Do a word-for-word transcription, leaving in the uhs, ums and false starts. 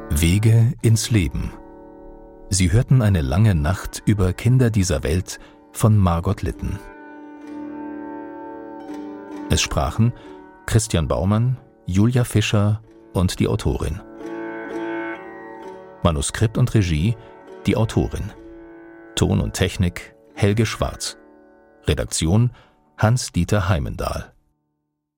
Wege ins Leben. Sie hörten eine lange Nacht über Kinder dieser Welt von Margot Litten. Es sprachen Christian Baumann, Julia Fischer und die Autorin. Manuskript und Regie die Autorin. Ton und Technik Helge Schwarz. Redaktion Hans-Dieter Heimendahl.